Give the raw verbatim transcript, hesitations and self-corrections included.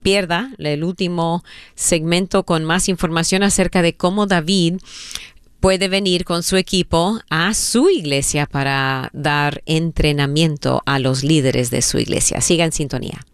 pierda el último segmento con más información acerca de cómo David puede venir con su equipo a su iglesia para dar entrenamiento a los líderes de su iglesia. Siga en sintonía.